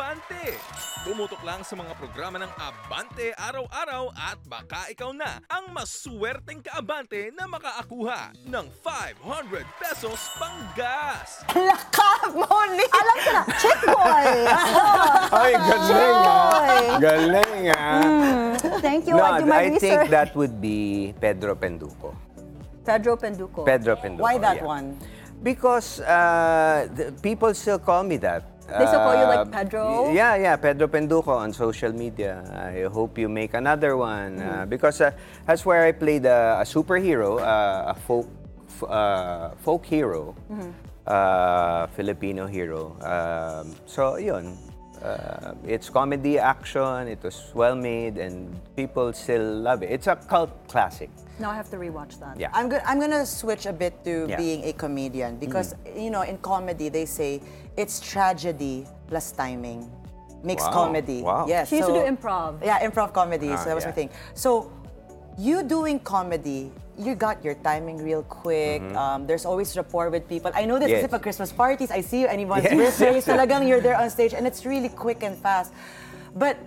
Abante. Tumutok lang sa mga programa ng Abante araw-araw at baka ikaw na ang maswerteng kaabante na makaakuha ng 500 pesos panggas. Laka, Moni! Alam ko na, check boy! Ay, galing Boy. Galing Thank you, No, What You Might I Be, think sir. that would be Pedro Penduko. Pedro Penduko. Pedro Penduko. Why that yeah. one? Because people still call me that. They still call you like Pedro? Yeah, Pedro Penduko on social media. I hope you make another one. Because that's where I played a superhero, a folk hero, Filipino hero. So, yun. It's comedy, action, it was well made, and people still love it. It's a cult classic. Now I have to rewatch that. Yeah. I'm gonna switch a bit to Yeah. being a comedian because you know in comedy they say it's tragedy plus timing makes Wow. comedy. Wow. Yes. She used to so- do improv. Yeah, improv comedy. So that was my yeah. thing. So you doing comedy, you got your timing real quick. There's always rapport with people. I know this Yes. kasi pag Christmas parties, I see you anyone's Yes. birthdays, talagang you're there on stage and it's really quick and fast. But